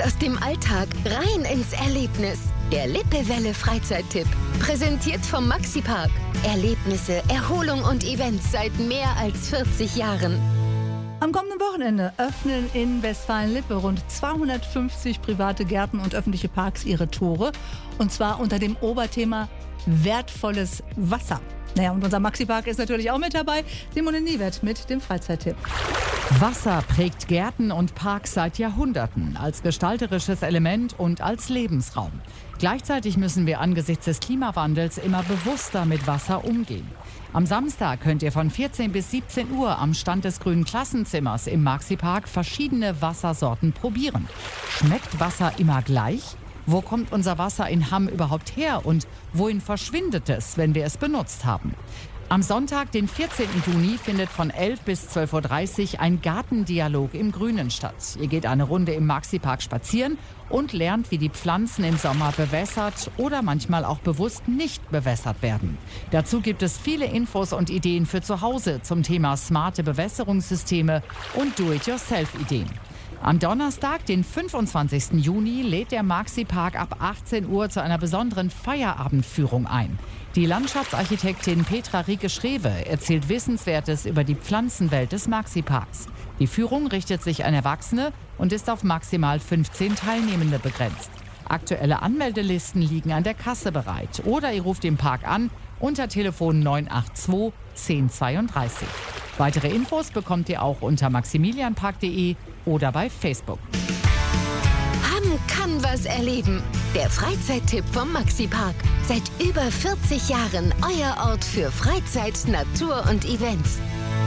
aus dem Alltag rein ins Erlebnis. Der Lippewelle Freizeittipp. Präsentiert vom Maxi-Park. Erlebnisse, Erholung und Events seit mehr als 40 Jahren. Am kommenden Wochenende öffnen in Westfalen-Lippe rund 250 private Gärten und öffentliche Parks ihre Tore. Und zwar unter dem Oberthema wertvolles Wasser. Naja, und unser Maxi-Park ist natürlich auch mit dabei. Simone Niewert mit dem Freizeittipp. Wasser prägt Gärten und Parks seit Jahrhunderten als gestalterisches Element und als Lebensraum. Gleichzeitig müssen wir angesichts des Klimawandels immer bewusster mit Wasser umgehen. Am Samstag könnt ihr von 14 bis 17 Uhr am Stand des grünen Klassenzimmers im Maxi-Park verschiedene Wassersorten probieren. Schmeckt Wasser immer gleich? Wo kommt unser Wasser in Hamm überhaupt her und wohin verschwindet es, wenn wir es benutzt haben? Am Sonntag, den 14. Juni, findet von 11 bis 12.30 Uhr ein Gartendialog im Grünen statt. Ihr geht eine Runde im Maxi-Park spazieren und lernt, wie die Pflanzen im Sommer bewässert oder manchmal auch bewusst nicht bewässert werden. Dazu gibt es viele Infos und Ideen für zu Hause zum Thema smarte Bewässerungssysteme und Do-it-yourself-Ideen. Am Donnerstag, den 25. Juni, lädt der Maxi-Park ab 18 Uhr zu einer besonderen Feierabendführung ein. Die Landschaftsarchitektin Petra Rieke-Schrewe erzählt Wissenswertes über die Pflanzenwelt des Maxi-Parks. Die Führung richtet sich an Erwachsene und ist auf maximal 15 Teilnehmende begrenzt. Aktuelle Anmeldelisten liegen an der Kasse bereit. Oder ihr ruft den Park an unter Telefon 982 1032. Weitere Infos bekommt ihr auch unter maximilianpark.de oder bei Facebook. Hamm kann was erleben. Der Freizeittipp vom Maxi-Park. Seit über 40 Jahren euer Ort für Freizeit, Natur und Events.